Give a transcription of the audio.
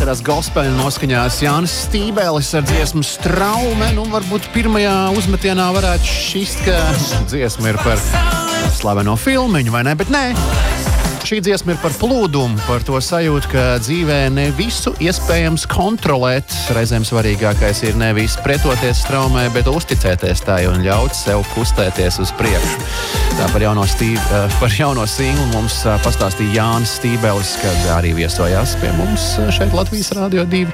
vasarās gospel noskaņās Jānis Stībēlis ar dziesmu Straume. Varbūt pirmajā uzmetienā varētu šķist, ka dziesma ir par slaveno filmiņu, vai ne? Bet nē. Šī dziesma ir par plūdumu, par to sajūtu, ka dzīvē ne visu iespējams kontrolēt. Reizēm svarīgākais ir nevis pretoties straumē, bet uzticēties tai un ļaut sev kustēties uz priekšu. Tā par jauno singlu mums pastāstīja Jānis Stībēlis, kad arī viesojās pie mums šeit Latvijas Radio 2.